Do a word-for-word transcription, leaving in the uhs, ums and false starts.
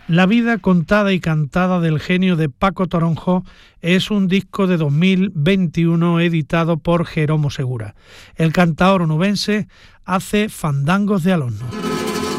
La vida contada y cantada del genio de Paco Toronjo es un disco de dos mil veintiuno editado por Jeromo Segura. El cantaor onubense hace fandangos de alumno.